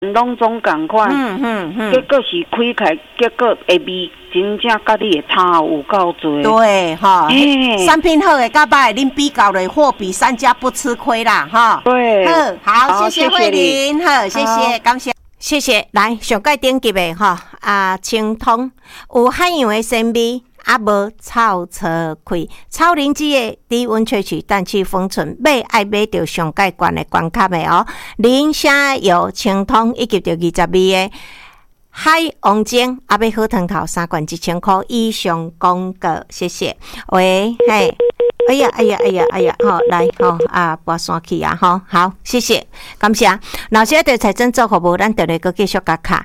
拢总共款。结果是开开，结果下味真正甲你的差有够多。 对哈，产品好的甲歹的，恁比较的货比三家不吃亏啦哈。 对， 好，谢谢慧玲，好，谢谢，感谢。谢谢，来上届顶级的哈清通有海洋的鲜味，无臭车开。草林子的低温萃取氮气封存，买爱买到上届悬的关卡的哦。林虾油清通以及到20味的海王精，要好汤头3罐1000块以上广告，谢谢。喂，嘿。哎呀，来拨线去啊，好，谢谢，感谢。老师对财政做服务，咱就来继续加卡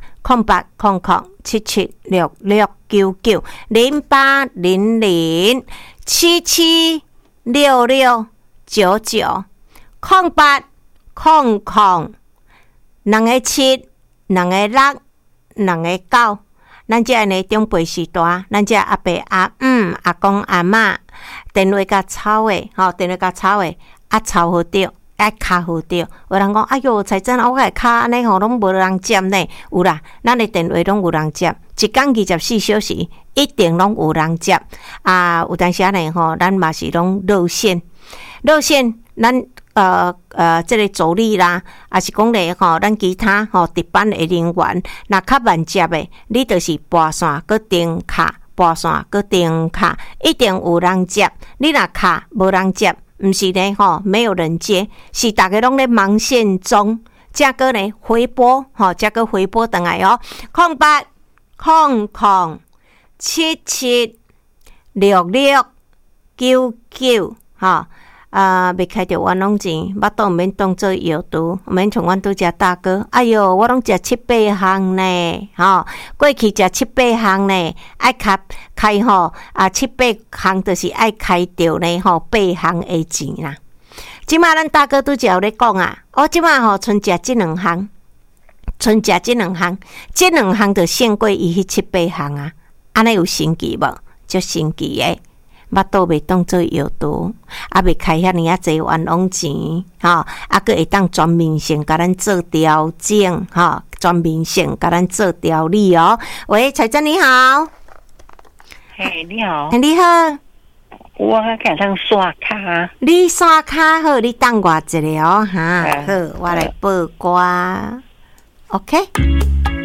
0800776699，080002个7，2个9，咱这呢长辈时代，咱这阿伯阿阿公阿嬷。电话甲抄的，电话甲抄的，抄好着，卡好着。有人讲，哎哟，财政我个卡安尼拢无人接呢。有啦，咱的电话拢有人接，一天24小时一定拢有人接。有当时呢咱嘛是拢热线，咱这个助理啦，也是讲咧咱其他值班的人员，若较慢接的，你就是拨线搁订卡。拨线搁电卡，一定有人接。你若卡无人接，毋是呢没有人接，是大家拢咧忙线中。再个呢回拨，再个回拨转来哦。0800776699未开着冤枉钱，巴肚毋免当做药毒，毋免像阮拄只大哥。哎哟，我拢食7-8项呢，过去食7-8项呢，爱开7-8项，就是爱开着呢8项的钱啦。即马咱大哥拄则有咧讲啊，即马剩食即2项，即2项就胜过伊迄7-8项啊，安尼有神奇无？足神奇诶！巴肚袂当做药毒，袂开遐尼济冤枉钱，佫会当全面性甲咱做调整，全面性甲咱做调理哦。喂，财政你好， 嘿，你好， 你好， 我赶上刷卡， 你刷卡好，你等我一下哦，好，我来报歌 ，OK。